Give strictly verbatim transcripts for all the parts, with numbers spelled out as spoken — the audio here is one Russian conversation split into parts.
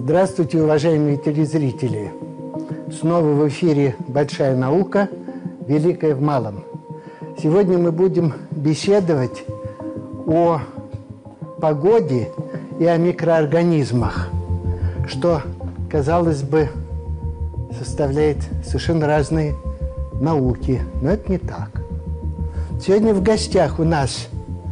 Здравствуйте, уважаемые телезрители! Снова в эфире «Большая наука. Великая в малом». Сегодня мы будем беседовать о погоде и о микроорганизмах, что, казалось бы, составляет совершенно разные науки, но это не так. Сегодня в гостях у нас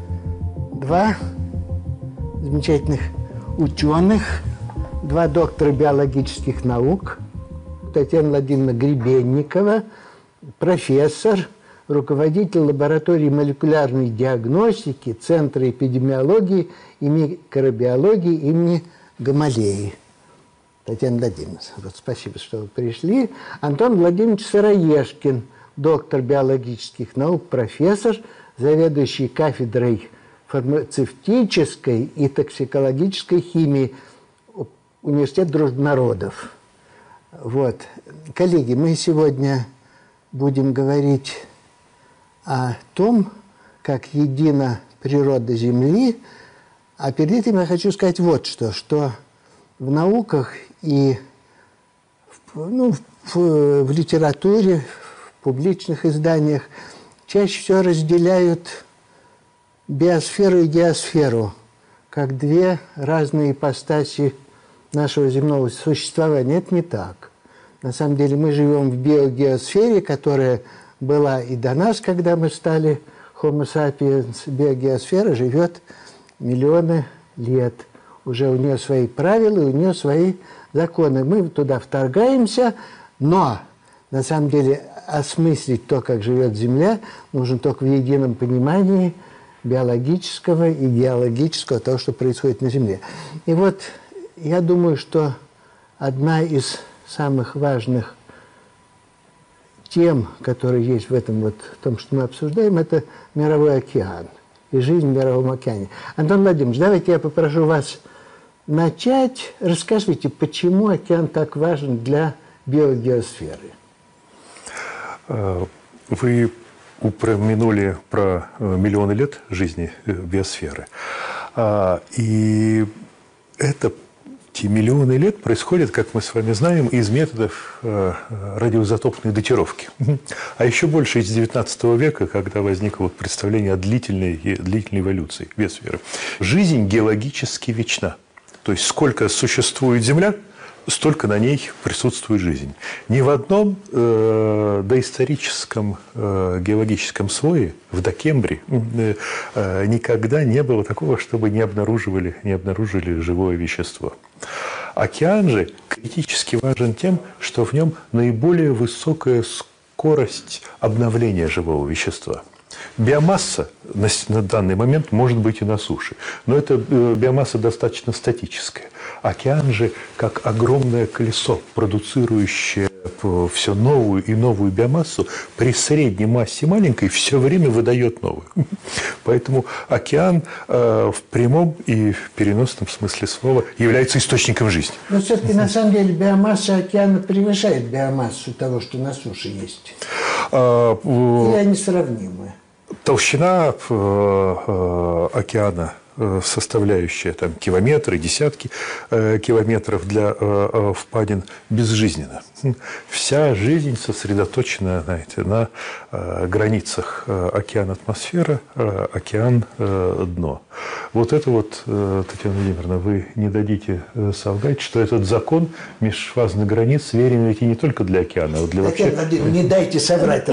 два замечательных ученых, два доктора биологических наук, Татьяна Владимировна Гребенникова, профессор, руководитель лаборатории молекулярной диагностики Центра эпидемиологии и микробиологии имени Гамалеи. Татьяна Владимировна, вот спасибо, что вы пришли. Антон Владимирович Сыроежкин, доктор биологических наук, профессор, заведующий кафедрой фармацевтической и токсикологической химии Университета Дружбы Народов. Вот. Коллеги, мы сегодня будем говорить о том, как едина природа Земли. А перед этим я хочу сказать вот что, что в науках и в, ну, в, в литературе, в публичных изданиях чаще всего разделяют биосферу и геосферу как две разные ипостаси нашего земного существования. Это не так. На самом деле мы живем в биогеосфере, которая была и до нас, когда мы стали Homo sapiens. Биогеосфера живет миллионы лет. Уже у нее свои правила, у нее свои законы. Мы туда вторгаемся, но на самом деле осмыслить то, как живет Земля, нужно только в едином понимании биологического и геологического того, что происходит на Земле. И вот я думаю, что одна из самых важных тем, которые есть в этом вот, в том, что мы обсуждаем, это мировой океан и жизнь в мировом океане. Антон Владимирович, давайте я попрошу вас начать. Расскажите, почему океан так важен для биогеосферы? Вы упомянули про миллионы лет жизни биосферы. И это эти миллионы лет происходят, как мы с вами знаем, из методов радиоизотопной датировки. А еще больше из девятнадцатого века, когда возникло представление о длительной, длительной эволюции биосферы. Жизнь геологически вечна. То есть сколько существует Земля, столько на ней присутствует жизнь. Ни в одном э, доисторическом э, геологическом слое, в Докембре, э, э, никогда не было такого, чтобы не обнаруживали, не обнаружили живое вещество. Океан же критически важен тем, что в нем наиболее высокая скорость обновления живого вещества. Биомасса на, на данный момент может быть и на суше, но эта э, биомасса достаточно статическая. Океан же, как огромное колесо, продуцирующее все новую и новую биомассу, при средней массе маленькой все время выдает новую. Поэтому океан э, в прямом и в переносном смысле слова является источником жизни. Но все-таки на самом деле биомасса океана превышает биомассу того, что на суше есть. А, Или они сравнимы? Толщина э, э, океана, составляющая там, километры, десятки э, километров для э, э, впадин, безжизненна. Вся жизнь сосредоточена, знаете, на э, границах э, океан-атмосфера, э, океан-дно. Э, вот это вот, э, Татьяна Владимировна, вы не дадите э, солгать, что этот закон межфазных границ верен ведь и не только для океана, а для вообще... Татьяна Владимировна, не дайте соврать.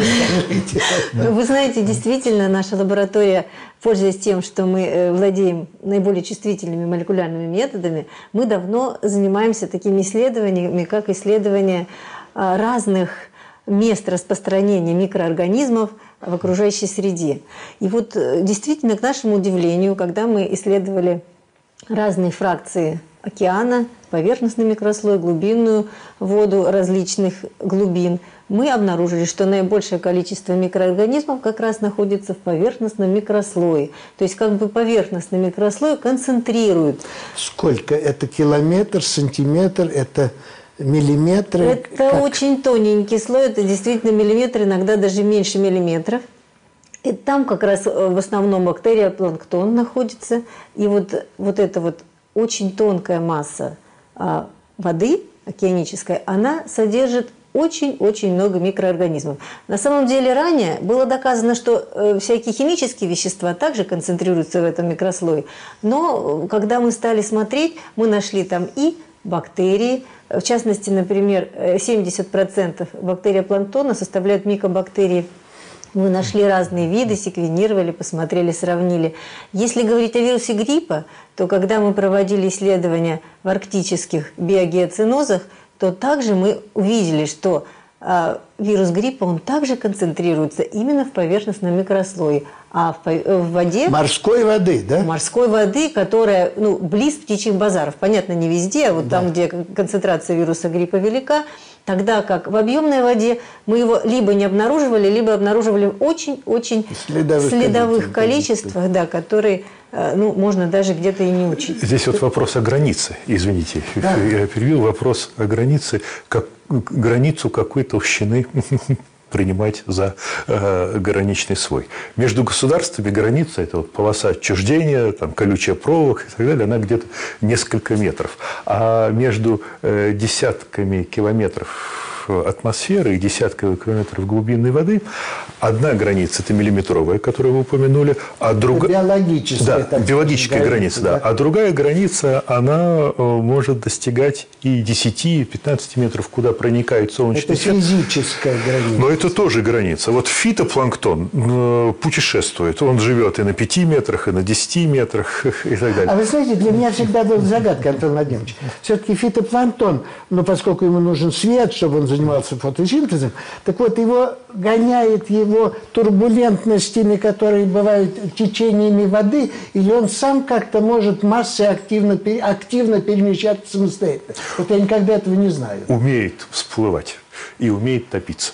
Вы знаете, действительно, наша лаборатория, пользуясь тем, что мы владеем наиболее чувствительными молекулярными методами, мы давно занимаемся такими исследованиями, как исследование разных мест распространения микроорганизмов в окружающей среде. И вот действительно, к нашему удивлению, когда мы исследовали разные фракции океана, поверхностный микрослой, глубинную воду различных глубин, мы обнаружили, что наибольшее количество микроорганизмов как раз находится в поверхностном микрослое. То есть как бы поверхностный микрослой концентрирует. Сколько? Это километр, сантиметр, это миллиметры? Это как? Очень тоненький слой, это действительно миллиметр, иногда даже меньше миллиметров. И там как раз в основном бактерия, планктон находится. И вот, вот эта вот очень тонкая масса воды океанической, она содержит очень-очень много микроорганизмов. На самом деле ранее было доказано, что э, всякие химические вещества также концентрируются в этом микрослое. Но когда мы стали смотреть, мы нашли там и бактерии. В частности, например, семьдесят процентов бактериопланктона составляют микобактерии. Мы нашли разные виды, секвенировали, посмотрели, сравнили. Если говорить о вирусе гриппа, то когда мы проводили исследования в арктических биогеоцинозах, то также мы увидели, что э, вирус гриппа, он также концентрируется именно в поверхностном микрослое, а в, в воде... Морской воды, да? Морской воды, которая, ну, близ птичьих базаров. Понятно, не везде, а вот да. Там, где концентрация вируса гриппа велика, тогда как в объемной воде мы его либо не обнаруживали, либо обнаруживали в очень-очень следовых, следовых количествах, да, которые, ну, можно даже где-то и не учить. Здесь вот вопрос о границе, извините, да. Я перевел вопрос о границе, как, границу какой толщины принимать за э, граничный слой. Между государствами граница, это вот полоса отчуждения, там, колючая проволока и так далее, она где-то несколько метров. А между э, десятками километров атмосферы и десятками километров глубинной воды одна граница – это миллиметровая, которую вы упомянули, а другая… Биологическая. Да, биологическая граница, да. да. А другая граница, она может достигать и десяти-пятнадцати метров, куда проникает солнечный свет. Это физическая граница. Но это тоже граница. Вот фитопланктон путешествует. Он живет и на пяти метрах, и на десяти метрах, и так далее. А вы знаете, для меня всегда была загадка, Антон Владимирович. Все-таки фитопланктон, ну, поскольку ему нужен свет, чтобы он занимался фотосинтезом, так вот, его гоняет его турбулентностями, которые бывают течениями воды, или он сам как-то может массой активно, активно перемещаться самостоятельно. Вот я никогда этого не знаю. Умеет всплывать и умеет топиться.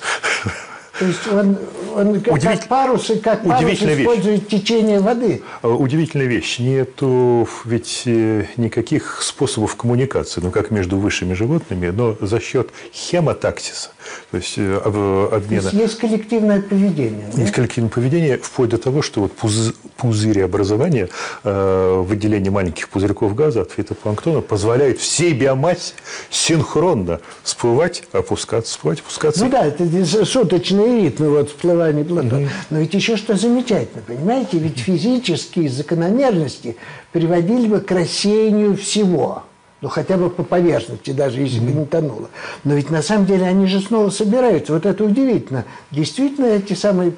То есть он, он как, Удивитель... как парус, и как парус использует вещь. Течение воды. Удивительная вещь. Нету ведь никаких способов коммуникации, ну, как между высшими животными, но за счет хемотаксиса, то есть обмена. То есть есть коллективное поведение. Есть да? коллективное поведение, вплоть до того, что вот пуз... пузыреобразование, э, выделение маленьких пузырьков газа от фитопланктона позволяет всей биомассе синхронно всплывать, опускаться, всплывать, опускаться. Ну да, это суточные ритмы вот всплывания плато. Mm-hmm. Но ведь еще что замечательно, понимаете, ведь физические закономерности приводили бы к рассеянию всего. Ну, хотя бы по поверхности, даже если бы не тонуло. Но ведь на самом деле они же снова собираются. Вот это удивительно. Действительно, эти самые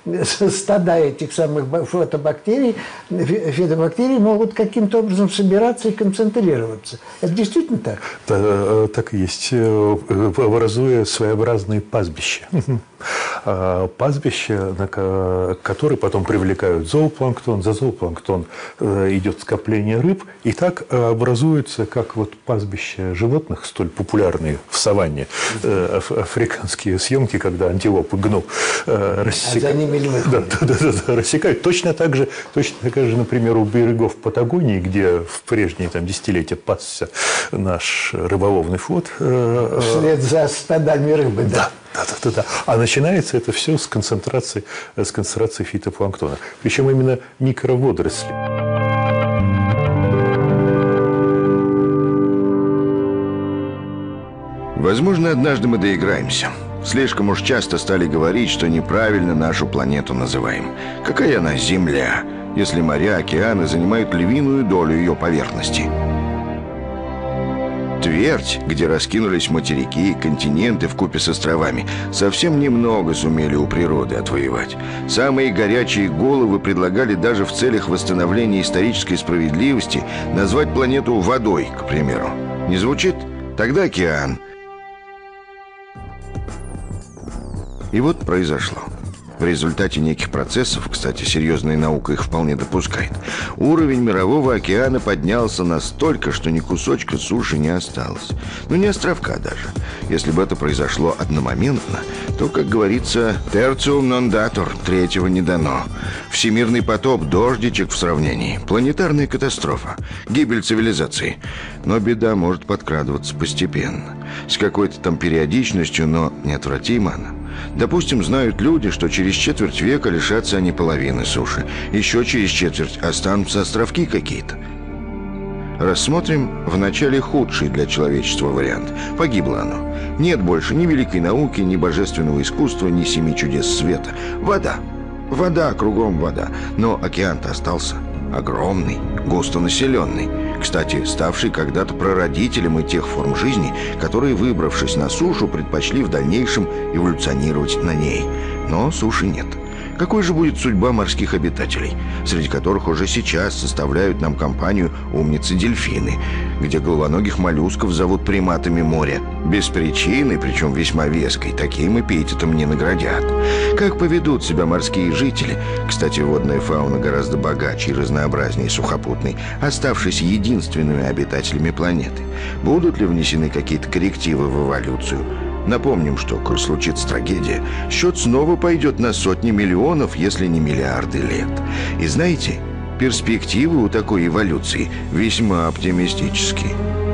стада этих самых фотобактерий, фитобактерий могут каким-то образом собираться и концентрироваться. Это действительно так? Да, так и есть. Образуя своеобразные пастбища. Пастбища, которые потом привлекают зоопланктон. За зоопланктон идет скопление рыб. И так образуется, как вот пастбища животных, столь популярные в саванне, э, африканские съемки, когда антилопы гну э, рассекают. А за ними львы да, да, да, да, рассекают. Точно так же, точно так же, например, у берегов Патагонии, где в прежние там, десятилетия пасся наш рыболовный флот. Э, Вслед за стадами рыбы, да. Да, да, да, да. А начинается это все с концентрации, с концентрации фитопланктона. Причем именно микроводоросли. Возможно, однажды мы доиграемся. Слишком уж часто стали говорить, что неправильно нашу планету называем. Какая она Земля, если моря, океаны занимают львиную долю ее поверхности? Твердь, где раскинулись материки и континенты вкупе с островами, совсем немного сумели у природы отвоевать. Самые горячие головы предлагали даже в целях восстановления исторической справедливости назвать планету водой, к примеру. Не звучит? Тогда океан. И вот произошло. В результате неких процессов, кстати, серьезная наука их вполне допускает, уровень мирового океана поднялся настолько, что ни кусочка суши не осталось. Ну, не островка даже. Если бы это произошло одномоментно, то, как говорится, tertium non datur, третьего не дано. Всемирный потоп, дождичек в сравнении, планетарная катастрофа, гибель цивилизации. Но беда может подкрадываться постепенно. С какой-то там периодичностью, но неотвратимо она. Допустим, знают люди, что через четверть века лишатся они половины суши. Еще через четверть останутся островки какие-то. Рассмотрим вначале худший для человечества вариант. Погибло оно. Нет больше ни великой науки, ни божественного искусства, ни семи чудес света. Вода. Вода, кругом вода. Но океан-то остался. Огромный, густонаселенный. Кстати, ставший когда-то прародителем и тех форм жизни, которые, выбравшись на сушу, предпочли в дальнейшем эволюционировать на ней. Но суши нет. Какой же будет судьба морских обитателей, среди которых уже сейчас составляют нам компанию умницы-дельфины, где головоногих моллюсков зовут приматами моря? Без причины, причем весьма веской, таким эпитетом не наградят. Как поведут себя морские жители? Кстати, водная фауна гораздо богаче и разнообразнее сухопутной, оставшись единственными обитателями планеты. Будут ли внесены какие-то коррективы в эволюцию? Напомним, что, коль случится трагедия, счет снова пойдет на сотни миллионов, если не миллиарды лет. И знаете, перспективы у такой эволюции весьма оптимистические.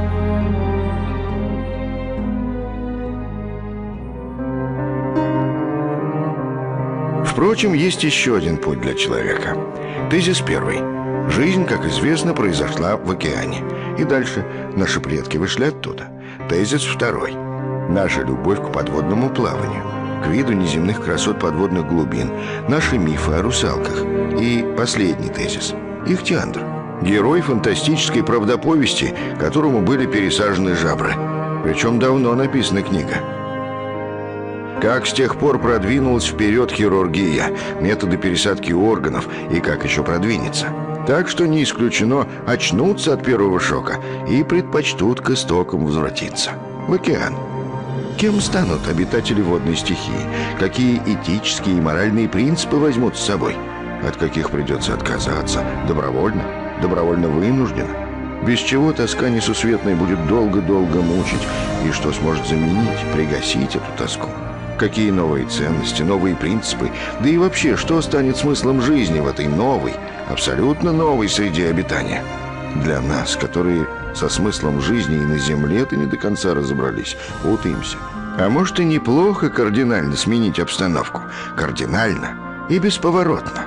Впрочем, есть еще один путь для человека. Тезис первый. Жизнь, как известно, произошла в океане. И дальше наши предки вышли оттуда. Тезис второй. Наша любовь к подводному плаванию, к виду неземных красот подводных глубин, наши мифы о русалках. И последний тезис – Ихтиандр. Герой фантастической правдоповести, которому были пересажены жабры. Причем давно написана книга. Как с тех пор продвинулась вперед хирургия, методы пересадки органов и как еще продвинется. Так что не исключено очнуться от первого шока и предпочтут к истокам возвратиться. В океан. Кем станут обитатели водной стихии? Какие этические и моральные принципы возьмут с собой? От каких придется отказаться? Добровольно? Добровольно вынужденно? Без чего тоска несусветная будет долго-долго мучить? И что сможет заменить, пригасить эту тоску? Какие новые ценности, новые принципы? Да и вообще, что станет смыслом жизни в этой новой, абсолютно новой среде обитания? Для нас, которые со смыслом жизни и на земле-то не до конца разобрались, путаемся. А может и неплохо кардинально сменить обстановку. Кардинально и бесповоротно.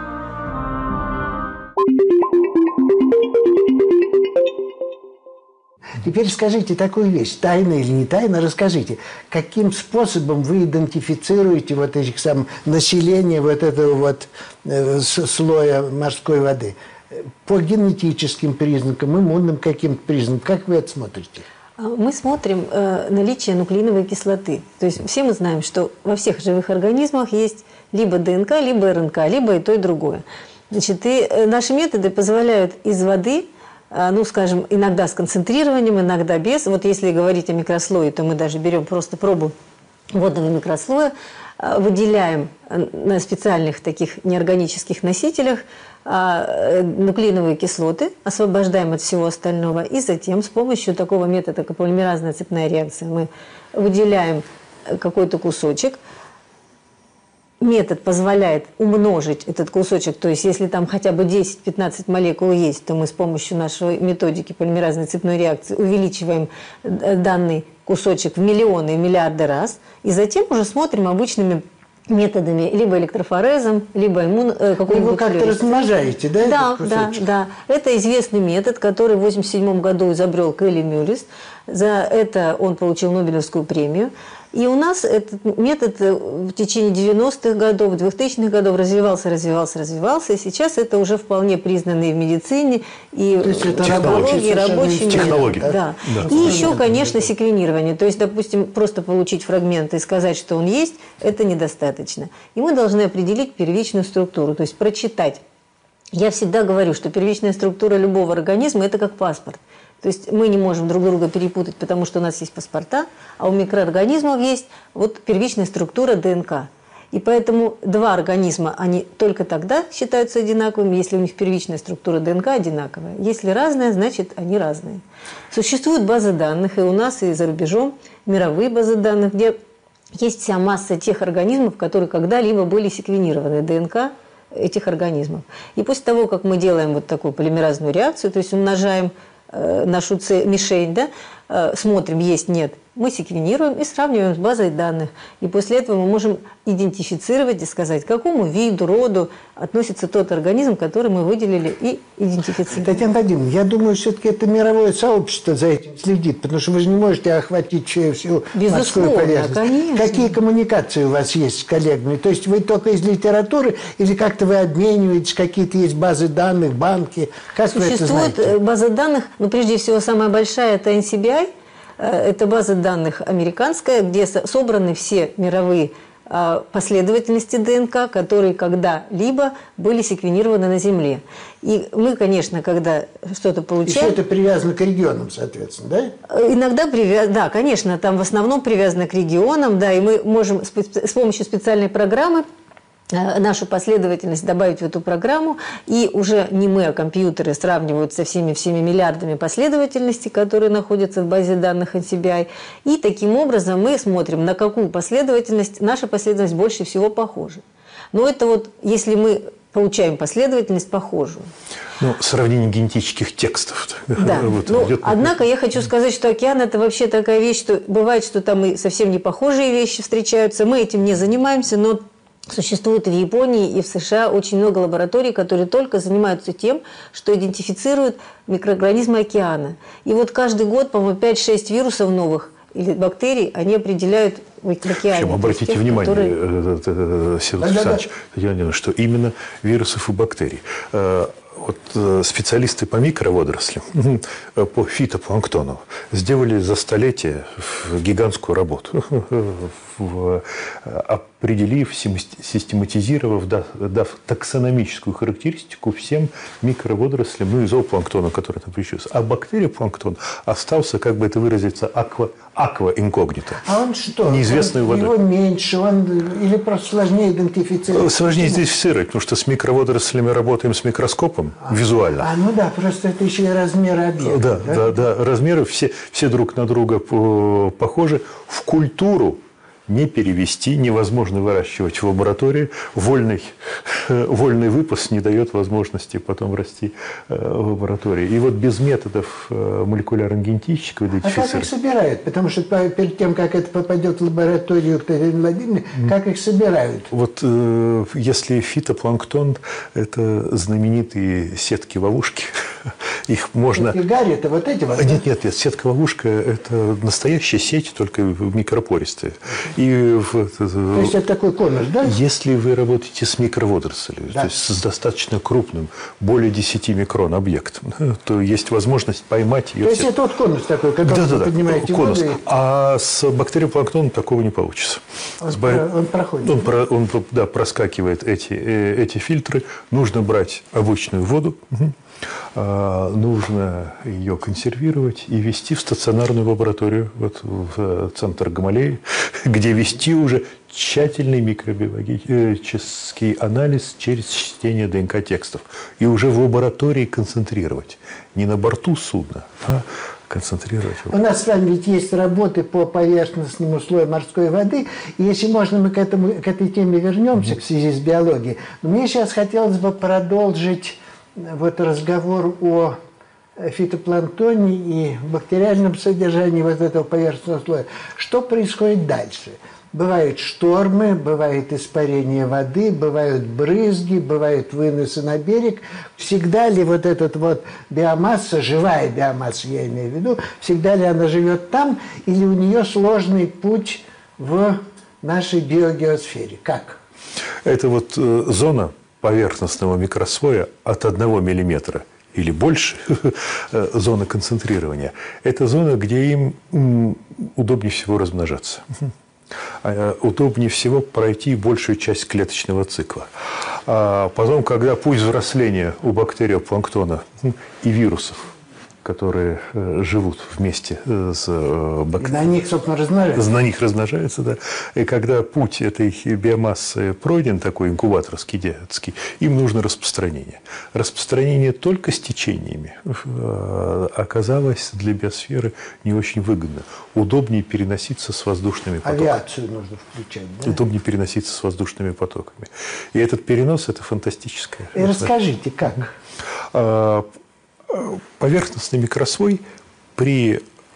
Теперь скажите такую вещь, тайно или не тайно, расскажите, каким способом вы идентифицируете вот этих сам население вот этого вот э, слоя морской воды? По генетическим признакам, иммунным каким-то признакам, как вы это смотрите? Мы смотрим э, наличие нуклеиновой кислоты. То есть все мы знаем, что во всех живых организмах есть либо ДНК, либо РНК, либо и то, и другое. Значит, и э, наши методы позволяют из воды, э, ну, скажем, иногда с концентрированием, иногда без. Вот если говорить о микрослое, то мы даже берем просто пробу водного микрослоя, э, выделяем на специальных таких неорганических носителях нуклеиновые кислоты, освобождаем от всего остального, и затем с помощью такого метода, как полимеразная цепная реакция, мы выделяем какой-то кусочек. Метод позволяет умножить этот кусочек, то есть если там хотя бы десять-пятнадцать молекул есть, то мы с помощью нашей методики полимеразной цепной реакции увеличиваем данный кусочек в миллионы и миллиарды раз, и затем уже смотрим обычными методами, либо электрофорезом, либо иммун... Вы его как-то размножаете, да? Да, да, да. Это известный метод, который в восемьдесят седьмом году изобрел Келли Мюллис. За это он получил Нобелевскую премию. И у нас этот метод в течение девяностых годов, двухтысячных годов развивался, развивался, развивался. И сейчас это уже вполне признанный в медицине и в технологии, рабочий технологии. метод. Да. Да. И еще, конечно, секвенирование. То есть, допустим, просто получить фрагмент и сказать, что он есть, это недостаточно. И мы должны определить первичную структуру, то есть прочитать. Я всегда говорю, что первичная структура любого организма – это как паспорт. То есть мы не можем друг друга перепутать, потому что у нас есть паспорта, а у микроорганизмов есть вот первичная структура ДНК. И поэтому два организма, они только тогда считаются одинаковыми, если у них первичная структура ДНК одинаковая. Если разная, значит они разные. Существуют базы данных и у нас, и за рубежом, мировые базы данных, где есть вся масса тех организмов, которые когда-либо были секвенированы, ДНК этих организмов. И после того, как мы делаем вот такую полимеразную реакцию, то есть умножаем нашу цель, мишень, да, э, смотрим, есть, нет, мы секвенируем и сравниваем с базой данных. И после этого мы можем идентифицировать и сказать, к какому виду, роду относится тот организм, который мы выделили и идентифицировали. Татьяна Владимировна, я думаю, все-таки это мировое сообщество за этим следит, потому что вы же не можете охватить всю морскую поверхность. Конечно. Какие коммуникации у вас есть с коллегами? То есть вы только из литературы или как-то вы обмениваетесь, какие-то есть базы данных, банки? Как вы это Существует знаете? база данных, но прежде всего самая большая – это эн си би ай. Это база данных американская, где собраны все мировые последовательности ДНК, которые когда-либо были секвенированы на Земле. И мы, конечно, когда что-то И получаем... все это привязано к регионам, соответственно, да? Иногда привязано, да, конечно, там в основном привязано к регионам, да, и мы можем с помощью специальной программы нашу последовательность добавить в эту программу, и уже не мы, а компьютеры сравнивают со всеми всеми миллиардами последовательностей, которые находятся в базе данных эн си би ай, и таким образом мы смотрим, на какую последовательность наша последовательность больше всего похожа. Но это вот, если мы получаем последовательность похожую. Ну, сравнение генетических текстов. Да. Вот, ну, идет... Однако я хочу сказать, что океан – это вообще такая вещь, что бывает, что там и совсем не похожие вещи встречаются. Мы этим не занимаемся, но существует и в Японии, и в США очень много лабораторий, которые только занимаются тем, что идентифицируют микроорганизмы океана. И вот каждый год, по-моему, пять-шесть вирусов новых или бактерий они определяют в океане. Причем, обратите тех, внимание, которые... Сергей Александрович, что именно вирусов и бактерий. Вот специалисты по микроводорослям, по фитопланктону сделали за столетие гигантскую работу, определив, систематизировав, дав таксономическую характеристику всем микроводорослям, ну и зоопланктону, который там причастен. А бактериопланктон остался, как бы это выразиться, аква, аква инкогнито. А он что? Неизвестную он, водой. Его меньше, он или просто сложнее идентифицировать? Сложнее идентифицировать, потому что с микроводорослями работаем с микроскопом а, визуально. А, ну да, просто это еще и размеры объекта. Да, да, да, да, размеры все, все друг на друга похожи. В культуру не перевести, невозможно выращивать в лаборатории. Вольный, вольный выпуск не дает возможности потом расти в лаборатории. И вот без методов молекулярно-генетического идентифицирования... А как их собирают? Потому что перед тем, как это попадет в лабораторию к Татьяне Владимировне, как их собирают? Вот если фитопланктон – это знаменитые сетки-ловушки, их можно... Гарри, это вот эти вот? Нет, нет, нет, сетка-ловушка – это настоящая сеть, только микропористая. И в, то есть это такой конус, да? Если вы работаете с микроводорослями, да. То есть с достаточно крупным, более десяти микрон объектом, то есть возможность поймать ее. То есть это вот конус такой, когда да, вы да, поднимаете конус. воду. И... А с бактериопланктоном такого не получится. Он, с... про... он проходит. Он, про... он да, проскакивает эти, эти фильтры. Нужно брать обычную воду. А, нужно ее консервировать и везти в стационарную лабораторию, вот в центр Гамалеи, где вести уже тщательный микробиологический анализ через чтение ДНК-текстов. И уже в лаборатории концентрировать. Не на борту судна, а концентрировать. У нас с вами ведь есть работы по поверхностному слою морской воды. И если можно, мы к, этому, к этой теме вернемся, mm-hmm. в связи с биологией. Но мне сейчас хотелось бы продолжить вот разговор о фитопланктоне и бактериальном содержании вот этого поверхностного слоя. Что происходит дальше? Бывают штормы, бывает испарение воды, бывают брызги, бывают выносы на берег. Всегда ли вот эта вот биомасса, живая биомасса, я имею в виду, всегда ли она живет там, или у нее сложный путь в нашей биогеосфере? Как? Это вот э, зона поверхностного микрослоя от одного миллиметра или больше, зона концентрирования, это зона, где им удобнее всего размножаться. Удобнее всего пройти большую часть клеточного цикла. А потом, когда путь взросления у бактериопланктона и вирусов, которые живут вместе с бактериями. На них, собственно, размножаются. На них размножаются, да. И когда путь этой биомассы пройден, такой инкубаторский, детский, им нужно распространение. Распространение только с течениями оказалось для биосферы не очень выгодно. Удобнее переноситься с воздушными потоками. Авиацию нужно включать, да? Удобнее переноситься с воздушными потоками. И этот перенос – это фантастическое. И расскажите, как? Поверхностный микрослой при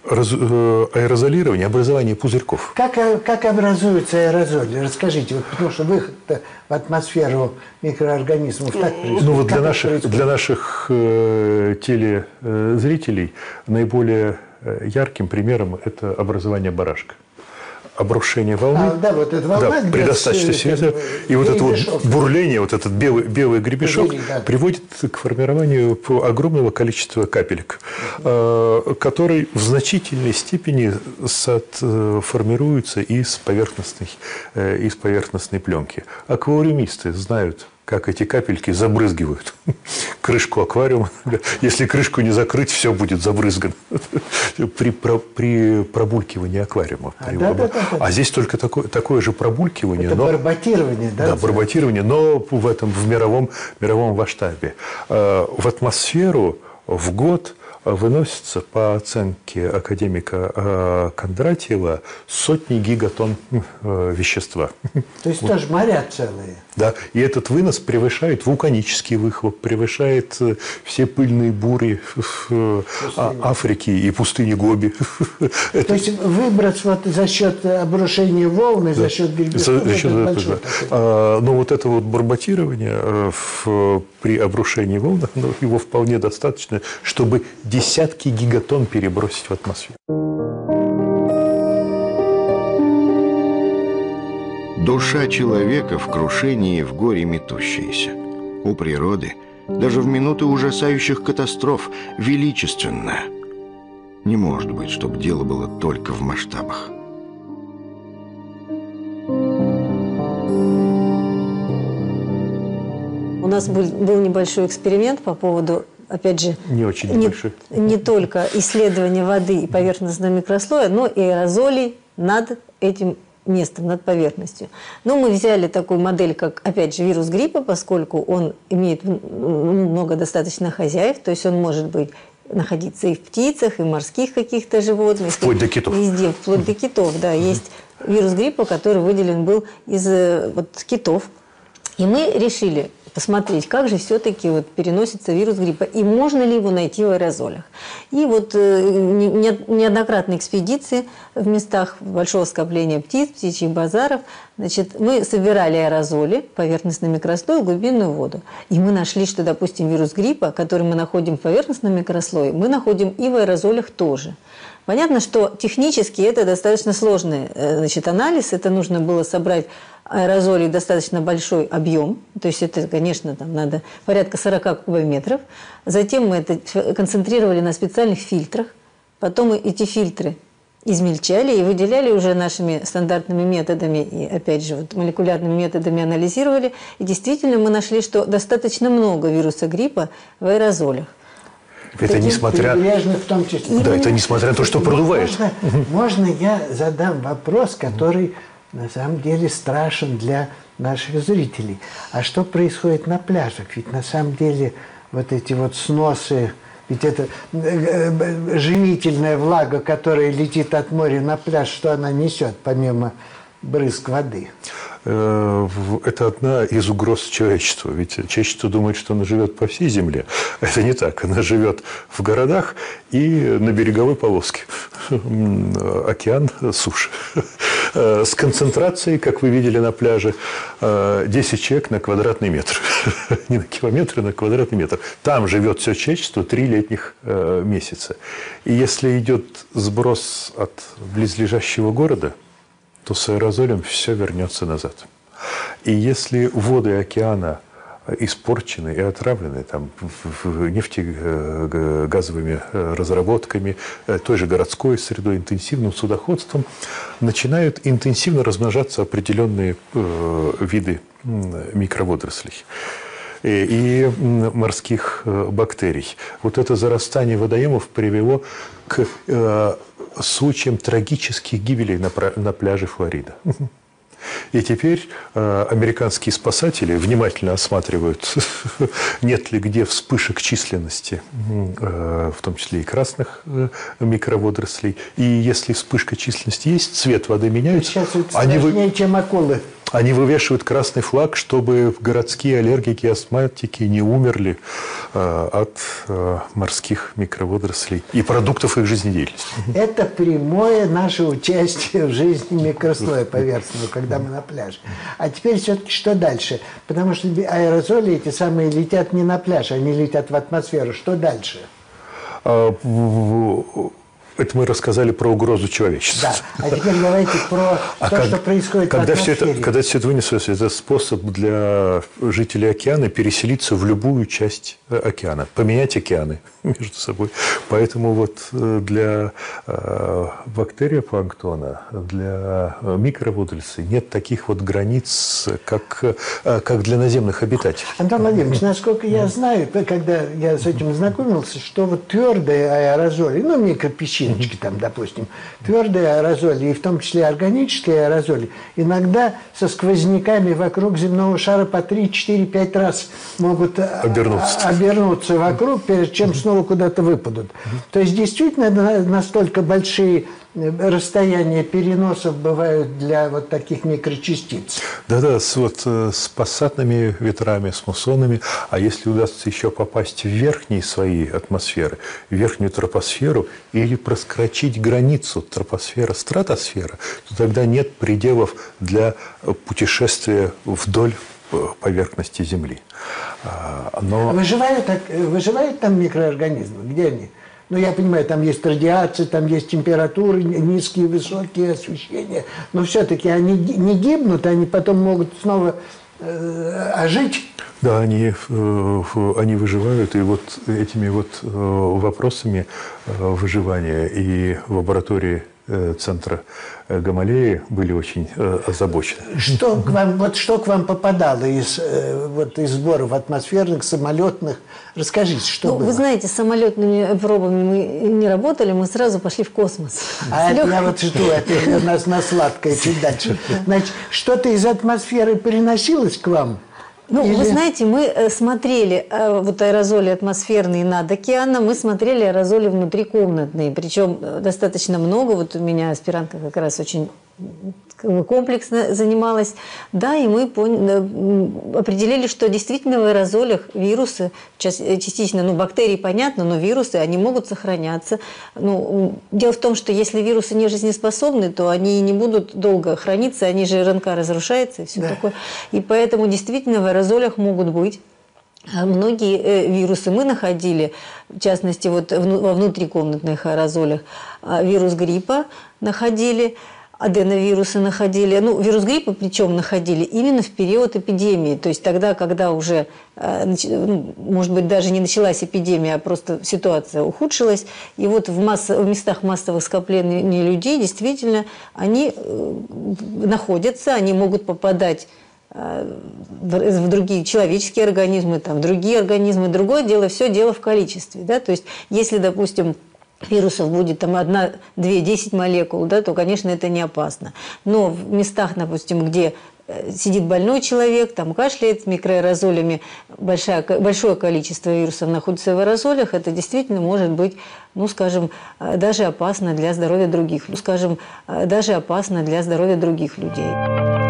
Раз, э, аэрозолирование, образование пузырьков. Как, э, как образуются аэрозоли? Расскажите, вот, потому что выход в атмосферу микроорганизмов так происходит. Ну вот для Как это наших, происходит? для наших э, телезрителей наиболее э, ярким примером это образование барашка. Обрушение волны, А, да, вот эта волна, да, где при достаточной с- связи, и вот это вот бурление, вот этот белый, белый гребешок Гребень, да. приводит к формированию по- огромного количества капелек, э, которые в значительной степени сот- э, формируются из поверхностной, э, из поверхностной пленки. Аквариумисты знают, как эти капельки забрызгивают крышку аквариума. Если крышку не закрыть, все будет забрызгано при, про- при пробулькивании аквариума. А, да, да, да, да. А здесь только такое, такое же пробулькивание, Это но, барботирование, да? да, барботирование, но в этом в мировом, мировом масштабе. Э, В атмосферу в год выносится, по оценке академика э, Кондратьева, сотни гигатонн э, вещества. То есть тоже моря целые. Да, и этот вынос превышает вулканический выхлоп, превышает э, все пыльные бури э, А- Африки и пустыни Гоби. То есть выброс вот за счет обрушения волны, за счет гребешков, За счет это этого, большой да. такой. А, но вот это вот барботирование э, в- при обрушении волн, ну, его вполне достаточно, чтобы десятки гигатонн перебросить в атмосферу. Душа человека в крушении и в горе метущаяся. У природы, даже в минуты ужасающих катастроф, величественная. Не может быть, чтобы дело было только в масштабах. У нас был, был небольшой эксперимент по поводу, опять же, Не очень не, небольшой. не только исследования воды и поверхностного микрослоя, но и аэрозолей над этим местом, над поверхностью. Но мы взяли такую модель, как, опять же, вирус гриппа, поскольку он имеет ну, много достаточно хозяев, то есть он может быть находиться и в птицах, и в морских каких-то животных. Вплоть и до китов. Везде, вплоть до китов, да. Есть вирус гриппа, который выделен был из э, вот, китов. И мы решили посмотреть, как же все-таки вот переносится вирус гриппа, и можно ли его найти в аэрозолях. И вот э, не- не- неоднократные экспедиции в местах большого скопления птиц, птичьих базаров, значит, мы собирали аэрозоли, поверхностный микрослой, глубинную воду. И мы нашли, что, допустим, вирус гриппа, который мы находим в поверхностном микрослое, мы находим и в аэрозолях тоже. Понятно, что технически это достаточно сложный э, значит, анализ. Это нужно было собрать аэрозолей достаточно большой объем. То есть это, конечно, там надо порядка сорок кубометров. Затем мы это концентрировали на специальных фильтрах. Потом мы эти фильтры измельчали и выделяли уже нашими стандартными методами, и опять же вот молекулярными методами анализировали. И действительно мы нашли, что достаточно много вируса гриппа в аэрозолях. Это Таким несмотря... Прибрежных в том числе. Да, это несмотря на то, что продувает. Можно, можно я задам вопрос, который на самом деле страшен для наших зрителей. А что происходит на пляжах? Ведь на самом деле вот эти вот сносы, ведь это э, э, живительная влага, которая летит от моря на пляж, что она несет, помимо брызг воды? Э, в- Это одна из угроз человечеству. Ведь человечество думает, что оно живет по всей земле. Это не так. Оно живет в городах и на береговой полоске. М, Океан, суша. Э, С концентрацией, как вы видели на пляже, э, десять человек на квадратный метр. Не на километр, а на квадратный метр. Там живет все человечество три летних э, месяца. И если идет сброс от близлежащего города, то с аэрозолем все вернется назад. И если воды океана испорчены и отравлены там, нефтегазовыми разработками, той же городской средой, интенсивным судоходством, начинают интенсивно размножаться определенные э, виды микроводорослей и, и морских бактерий. Вот это зарастание водоемов привело к э, случаям трагических гибелей на, на пляже Флорида. И теперь э, американские спасатели внимательно осматривают, нет ли где вспышек численности, э, в том числе и красных э, микроводорослей. И если вспышка численности есть, цвет воды меняется. Сейчас это они вы- страшнее, чем акулы. Они вывешивают красный флаг, чтобы городские аллергики и астматики не умерли э, от э, морских микроводорослей и продуктов их жизнедеятельности. Это прямое наше участие в жизни микрослоя поверхностного, когда мы на пляже. А теперь все-таки что дальше? Потому что аэрозоли эти самые летят не на пляж, они летят в атмосферу. Что дальше? А, в- Это мы рассказали про угрозу человечеству. Да. А теперь давайте про А то, как- что происходит когда в все атмосфере. это, когда все это вынеслось, это способ для жителей океана переселиться в любую часть э, океана, поменять океаны между собой. Поэтому вот э, для э, бактериопланктона, для э, микроводорослей нет таких вот границ, как, э, как для наземных обитателей. Антон Владимирович, насколько я знаю, когда я с этим знакомился, что вот твердые аэрозоли, ну, микропесчинки там, допустим, твердые аэрозоли, и в том числе органические аэрозоли, иногда со сквозняками вокруг земного шара по три, четыре, пять раз могут а, Обернуться. а, обернуться вокруг, перед чем снова куда-то выпадут. То есть действительно на- настолько большие расстояния переносов бывают для вот таких микрочастиц. Да-да, с, вот, э, с пассатными ветрами, с муссонами. А если удастся еще попасть в верхние свои атмосферы, в верхнюю тропосферу, или проскочить границу тропосфера-стратосфера, то тогда нет пределов для э, путешествия вдоль э, поверхности Земли. А, Но Выживают, так- выживают там микроорганизмы? Где они? Ну, я понимаю, там есть радиация, там есть температуры, низкие, высокие, освещения. Но все-таки они ги- не гибнут, они потом могут снова э, ожить. да, они, э, они выживают, и вот этими вот э, вопросами э, выживания и в лаборатории э, центра э, Гамалеи были очень э, озабочены. Что к вам, вот что к вам попадало из, э, вот, из сборов атмосферных, самолетных? Расскажите, что Ну, было? вы знаете, с самолетными пробами мы не работали, мы сразу пошли в космос. А С это я легкой- вот жду, это у нас на сладкое чуть дальше. Значит, что-то из атмосферы переносилось к вам? Ну, Или- вы знаете, мы э, смотрели э, вот аэрозоли атмосферные над океаном, мы смотрели аэрозоли внутрикомнатные, причем э, достаточно много. Вот у меня аспирантка как раз очень м, комплексно занималась. Да, и мы пон- э, м, определили, что действительно в аэрозолях вирусы, час- э, частично, ну, бактерии понятно, но вирусы, они могут сохраняться. Ну, м, дело в том, что если вирусы не жизнеспособны, то они не будут долго храниться, они же РНК разрушается и все Да. такое. И поэтому действительно в аэрозолях могут быть а, многие э, вирусы. Мы находили, в частности, вот вну- во внутрикомнатных аэрозолях а, вирус гриппа находили, аденовирусы находили. Ну, вирус гриппа причем находили именно в период эпидемии. То есть тогда, когда уже, э, нач- ну, может быть, даже не началась эпидемия, а просто ситуация ухудшилась. И вот в, масс- в местах массовых скоплений людей действительно они э, находятся, они могут попадать э, в в другие человеческие организмы, там, в другие организмы. Другое дело, все дело в количестве. Да? То есть если, допустим, вирусов будет там одна, две, десять молекул, да, то, конечно, это не опасно. Но в местах, допустим, где э, сидит больной человек, там кашляет с микроаэрозолями, большое, большое количество вирусов находится в аэрозолях, это действительно может быть, ну, скажем, э, даже опасно для здоровья других, ну, скажем, э, даже опасно для здоровья других людей.